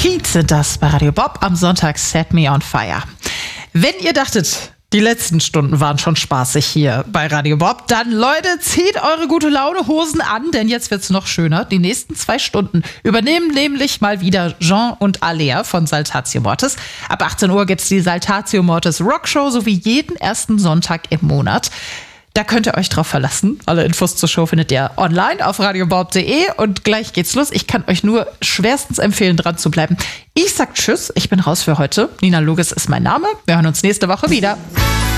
Feeds sind das bei Radio Bob am Sonntag Set Me on Fire. Wenn ihr dachtet, die letzten Stunden waren schon spaßig hier bei Radio Bob, dann Leute, zieht eure gute Laune Hosen an, denn jetzt wird's noch schöner. Die nächsten 2 Stunden übernehmen nämlich mal wieder Jean und Alea von Saltatio Mortis. Ab 18 Uhr gibt's die Saltatio Mortis Rockshow, so wie jeden ersten Sonntag im Monat. Da könnt ihr euch drauf verlassen. Alle Infos zur Show findet ihr online auf radiobob.de und gleich geht's los. Ich kann euch nur schwerstens empfehlen, dran zu bleiben. Ich sag Tschüss, ich bin raus für heute. Nina Luges ist mein Name. Wir hören uns nächste Woche wieder.